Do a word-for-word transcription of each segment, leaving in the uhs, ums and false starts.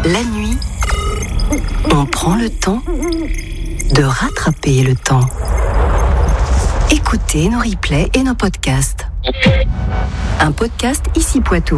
La nuit, on prend le temps de rattraper le temps. Écoutez nos replays et nos podcasts. Un podcast Ici Poitou.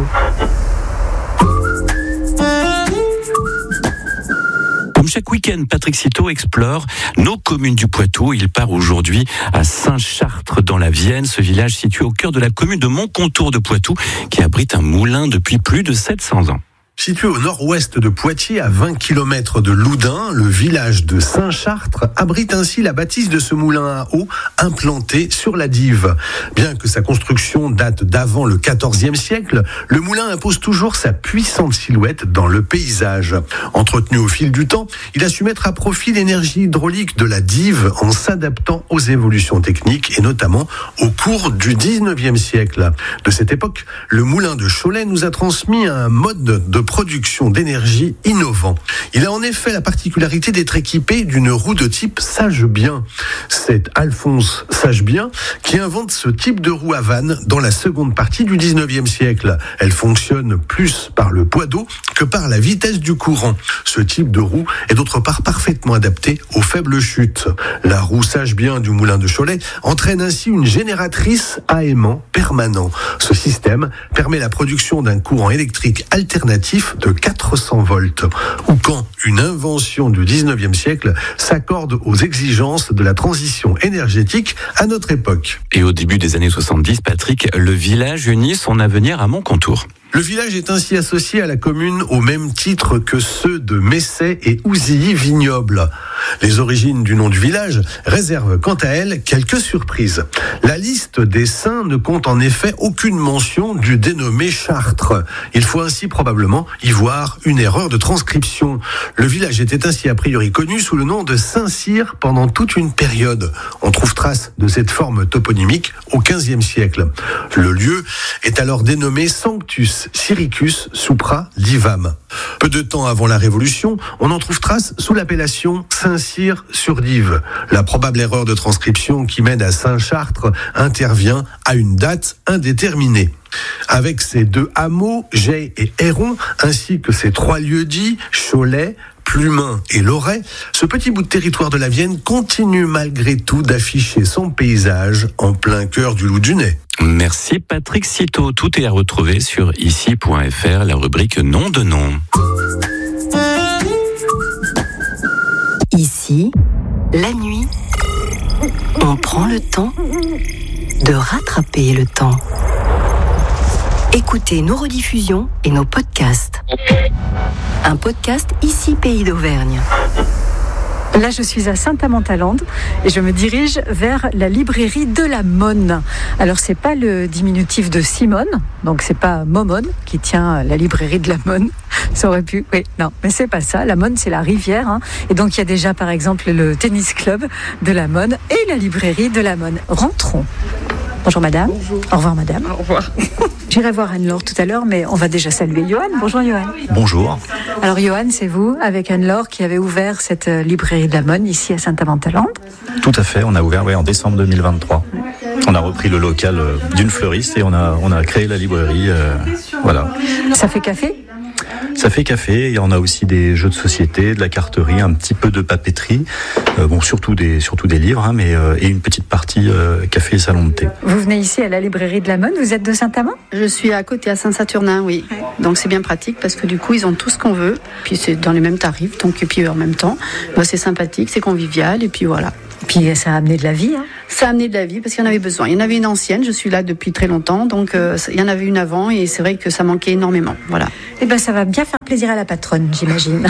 Comme chaque week-end, Patrick Citeaux explore nos communes du Poitou. Il part aujourd'hui à Saint-Chartres dans la Vienne, ce village situé au cœur de la commune de Montcontour de Poitou, qui abrite un moulin depuis plus de sept cents ans. Situé au nord-ouest de Poitiers, à vingt kilomètres de Loudun, le village de Saint-Chartres abrite ainsi la bâtisse de ce moulin à eau implanté sur la Dive. Bien que sa construction date d'avant le quatorzième siècle, le moulin impose toujours sa puissante silhouette dans le paysage. Entretenu au fil du temps, il a su mettre à profit l'énergie hydraulique de la Dive en s'adaptant aux évolutions techniques et notamment au cours du dix-neuvième siècle. De cette époque, le moulin de Cholet nous a transmis un mode de production d'énergie innovant. Il a en effet la particularité d'être équipé d'une roue de type Sagebien. C'est Alphonse Sagebien qui invente ce type de roue à vanne dans la seconde partie du dix-neuvième siècle. Elle fonctionne plus par le poids d'eau que par la vitesse du courant. Ce type de roue est d'autre part parfaitement adapté aux faibles chutes. La roue Sagebien du moulin de Cholet entraîne ainsi une génératrice à aimant permanent. Ce système permet la production d'un courant électrique alternatif de quatre cents volts, ou quand une invention du dix-neuvième siècle s'accorde aux exigences de la transition énergétique à notre époque. Et au début des années soixante-dix, Patrick, le village unit son avenir à Montcontour. Le village est ainsi associé à la commune au même titre que ceux de Messey et Ouzilly-Vignoble. Les origines du nom du village réservent quant à elles quelques surprises. La liste des saints ne compte en effet aucune mention du dénommé Chartres. Il faut ainsi probablement y voir une erreur de transcription. Le village était ainsi a priori connu sous le nom de Saint-Cyr pendant toute une période. On trouve trace de cette forme toponymique au quinzième siècle. Le lieu est alors dénommé Sanctus Syricus Supra Divam. Peu de temps avant la Révolution, on en trouve trace sous l'appellation Saint-Cyr-sur-Dive. La probable erreur de transcription qui mène à Saint-Chartres intervient à une date indéterminée. Avec ces deux hameaux, Jay et Héron, ainsi que ces trois lieux-dits, Cholet, Plumin et Loret, ce petit bout de territoire de la Vienne continue malgré tout d'afficher son paysage en plein cœur du Loup-du-Nez. Merci Patrick Citeaux. Tout est à retrouver sur ici point f r, la rubrique nom de nom. Ici, la nuit, on prend le temps de rattraper le temps. Écoutez nos rediffusions et nos podcasts. Un podcast Ici Pays d'Auvergne. Là, je suis à Saint-Amand-à-Landes et je me dirige vers la librairie de la Monne. Alors, c'est pas le diminutif de Simone, donc c'est pas Momone qui tient la librairie de la Monne. Ça aurait pu, oui, non, mais c'est pas ça. La Monne, c'est la rivière, hein. Et donc il y a déjà, par exemple, le tennis club de la Monne et la librairie de la Monne. Rentrons. Bonjour madame. Bonjour. Au revoir madame. Au revoir. J'irai voir Anne-Laure tout à l'heure, mais on va déjà saluer Johan. Bonjour Johan. Bonjour. Alors Johan, c'est vous, avec Anne-Laure, qui avez ouvert cette librairie de la Monne ici à Saint-Amand-à-Landes. Tout à fait, on a ouvert oui, en décembre deux mille vingt-trois. On a repris le local d'une fleuriste et on a, on a créé la librairie. Euh, voilà. Ça fait café ? Ça fait café, et on a aussi des jeux de société, de la carterie, un petit peu de papeterie, euh, bon surtout des surtout des livres, hein, mais euh, et une petite partie euh, café et salon de thé. Vous venez ici à la librairie de la Monne, vous êtes de Saint-Amand ? Je suis à côté à Saint-Saturnin, oui. Donc c'est bien pratique parce que du coup ils ont tout ce qu'on veut, puis c'est dans les mêmes tarifs, donc et puis en même temps, bah, c'est sympathique, c'est convivial et puis voilà. Puis ça a amené de la vie, hein. Ça a amené de la vie parce qu'il y en avait besoin. Il y en avait une ancienne, je suis là depuis très longtemps, donc euh, il y en avait une avant et c'est vrai que ça manquait énormément. Voilà. Eh ben ça va bien faire plaisir à la patronne, j'imagine.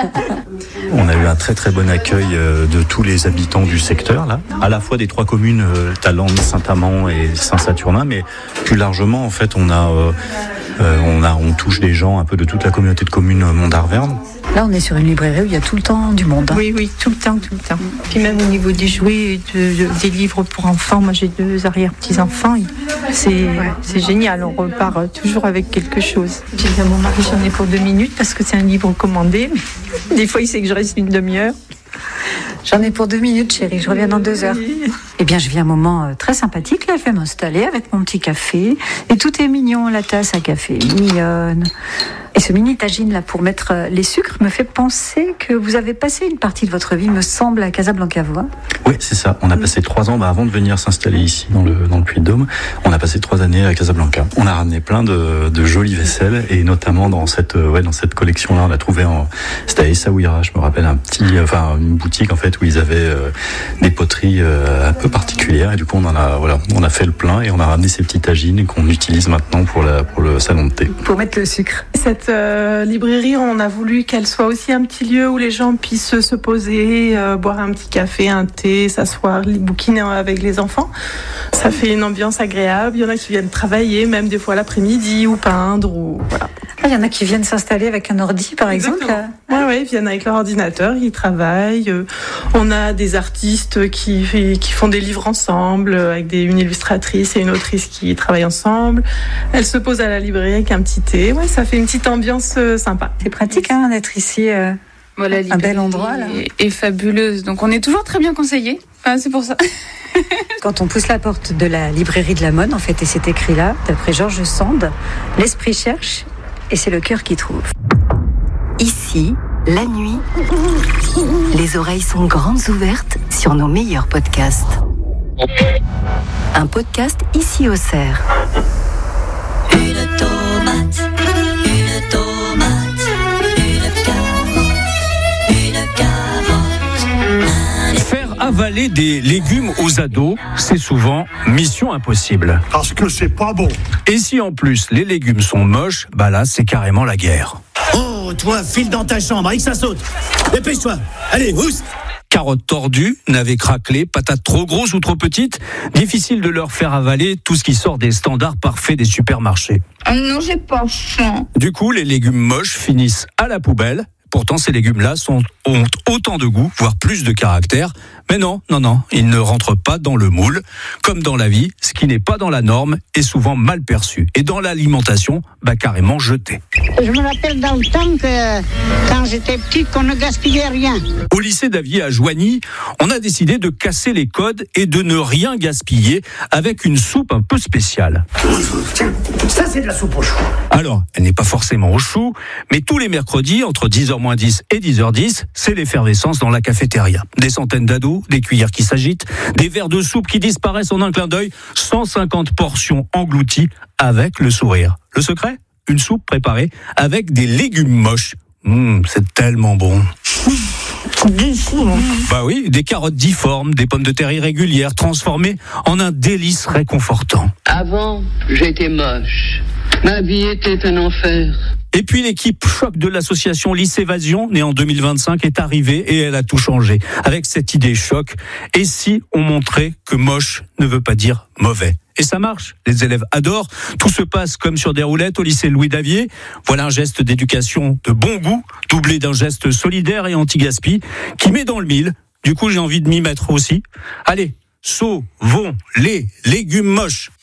On a eu un très très bon accueil de tous les habitants du secteur, là, à la fois des trois communes, Thalandes, Saint-Amand et Saint-Saturnin, mais plus largement, en fait, on a, euh, on a, on touche des gens un peu de toute la communauté de communes Mont-d'Arverne. Là, on est sur une librairie où il y a tout le temps du monde. Hein. Oui, oui, tout le temps, tout le temps. Puis même au niveau des jouets, et de, de, des livres pour enfants, moi j'ai deux arrière-petits-enfants, c'est, ouais. c'est génial, on repart toujours avec quelque chose. J'ai dit à mon mari, j'en ai pour deux minutes parce que c'est un livre commandé, mais des fois il sait que je reste une demi-heure. J'en ai pour deux minutes, chérie, je reviens dans deux heures. Eh bien, je vis un moment très sympathique, là, je vais m'installer avec mon petit café, et tout est mignon, la tasse à café est mignonne. Et ce mini tagine là pour mettre les sucres me fait penser que vous avez passé une partie de votre vie, me semble, à Casablanca, vous. Hein oui, c'est ça. On a passé trois ans, bah, avant de venir s'installer ici dans le dans le Puy-de-Dôme, on a passé trois années à Casablanca. On a ramené plein de, de jolies vaisselles et notamment dans cette ouais dans cette collection là, on a trouvé en c'était à Essaouira, je me rappelle un petit enfin une boutique en fait où ils avaient euh, des poteries euh, un peu particulières et du coup on en a voilà on a fait le plein et on a ramené ces petites tagines qu'on utilise maintenant pour la pour le salon de thé. Pour mettre le sucre. Cette euh, librairie, on a voulu qu'elle soit aussi un petit lieu où les gens puissent se poser, euh, boire un petit café, un thé, s'asseoir, bouquiner avec les enfants. Ça fait une ambiance agréable. Il y en a qui viennent travailler, même des fois l'après-midi, ou peindre, ou voilà. Ah, il y en a qui viennent s'installer avec un ordi, par exemple. Oui, ouais, ils viennent avec leur ordinateur, ils travaillent. On a des artistes qui, qui font des livres ensemble, avec des, une illustratrice et une autrice qui travaillent ensemble. Elles se posent à la librairie avec un petit thé. Ouais, ça fait une petite ambiance euh, sympa. C'est pratique hein, d'être ici, euh, voilà, un bel endroit. Là. Est, est fabuleuse, donc on est toujours très bien conseillés. Enfin, c'est pour ça. Quand on pousse la porte de la librairie de la Monne, en fait, et c'est écrit là, d'après Georges Sand, l'esprit cherche et c'est le cœur qui trouve. Ici, la nuit, les oreilles sont grandes ouvertes sur nos meilleurs podcasts. Un podcast ici au Cerf. Une tomate, une tomate, une carotte, une carotte. Faire avaler des légumes aux ados, c'est souvent mission impossible. Parce que c'est pas bon. Et si en plus les légumes sont moches, bah là c'est carrément la guerre. Oh, toi, file dans ta chambre, avec ça saute. Dépêche-toi. Allez, housse. Carottes tordues, navets craquelés, patates trop grosses ou trop petites, difficile de leur faire avaler tout ce qui sort des standards parfaits des supermarchés. Oh non, j'ai pas faim. Du coup, les légumes moches finissent à la poubelle. Pourtant, ces légumes-là sont, ont autant de goût, voire plus de caractère. Mais non, non, non, ils ne rentrent pas dans le moule. Comme dans la vie, ce qui n'est pas dans la norme est souvent mal perçu. Et dans l'alimentation, bah carrément jeté. Je me rappelle dans le temps que, quand j'étais petite, qu'on ne gaspillait rien. Au lycée d'Avier à Joigny, on a décidé de casser les codes et de ne rien gaspiller avec une soupe un peu spéciale. Tiens, ça c'est de la soupe aux choux. Alors, elle n'est pas forcément au chou, mais tous les mercredis, entre dix heures moins dix et dix heures dix, c'est l'effervescence dans la cafétéria. Des centaines d'ados, des cuillères qui s'agitent, des verres de soupe qui disparaissent en un clin d'œil, cent cinquante portions englouties avec le sourire. Le secret ? Une soupe préparée avec des légumes moches. Mmh, c'est tellement bon. Bah oui, des carottes difformes, des pommes de terre irrégulières, transformées en un délice réconfortant. Avant, j'étais moche. Ma vie était un enfer. Et puis l'équipe choc de l'association Lycévasion, née en deux mille vingt-cinq, est arrivée et elle a tout changé. Avec cette idée choc, et si on montrait que moche ne veut pas dire mauvais ? Et ça marche, les élèves adorent, tout se passe comme sur des roulettes au lycée Louis Davier. Voilà un geste d'éducation de bon goût, doublé d'un geste solidaire et anti-gaspi, qui met dans le mille. Du coup, j'ai envie de m'y mettre aussi. Allez, sauvons les légumes moches.